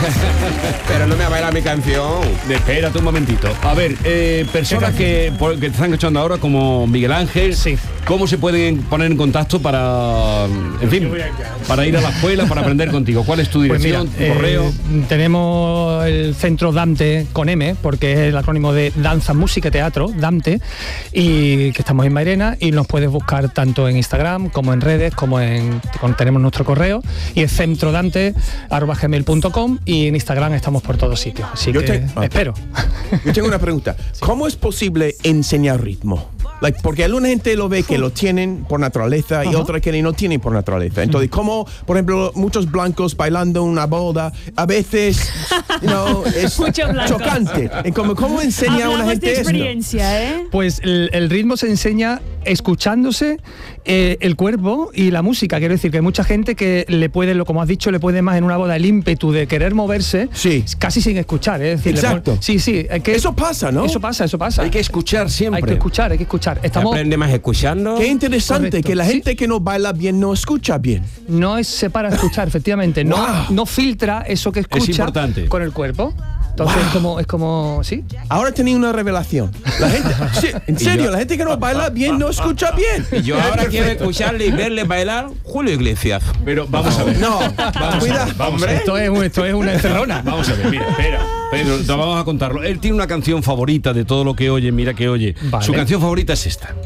Pero no me baila mi canción. Espérate un momentito. A ver, personas que te están escuchando ahora, como Miguel Ángel, Sí. ¿cómo se pueden poner en contacto para, en fin, para ir a la escuela, para aprender contigo? ¿Cuál es tu Pues mira, dirección, tu correo? tenemos el Centro Dante con M, porque es el acrónimo de Danza, Música y Teatro, Dante, y que estamos en Mairena, y nos puedes buscar tanto en Instagram como en redes, tenemos nuestro correo, y es centrodante@gmail.com, y en Instagram estamos por todos sitios, así espero. Yo tengo una pregunta. ¿Cómo es posible enseñar ritmo? Porque alguna gente lo ve que lo tienen por naturaleza y otra que no tienen por naturaleza. Entonces, como, por ejemplo, muchos blancos bailando una boda, a veces es chocante. ¿Cómo enseña a una gente de esto? experiencia, Pues el ritmo se enseña escuchándose el cuerpo y la música. Quiero decir que hay mucha gente que le puede, como has dicho, le puede más en una boda el ímpetu de querer moverse, casi sin escuchar. Es decir, exacto. Sí, es que eso pasa, ¿no? Eso pasa. Hay que escuchar siempre. Hay que escuchar. Se aprende más escuchando. Qué interesante. Correcto. Que la gente que no baila bien no escucha bien. No se para a escuchar, efectivamente. No filtra eso que escucha importante. con el cuerpo. Entonces es como ¿sí? Ahora tenía una revelación. La gente, sí, en serio, la gente que no baila bien no escucha bien. Y yo ahora quiero escucharle y verle bailar Julio Iglesias. Pero vamos a ver. No, cuidado. Hombre. Esto es una encerrona. Vamos a ver, mira, espera. Pedro, te vamos a contarlo. Él tiene una canción favorita de todo lo que oye, mira que oye. Vale. Su canción favorita es esta.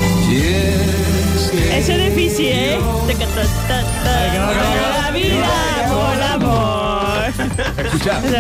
Eso es difícil, ¿eh? La vida por amor. Escucha.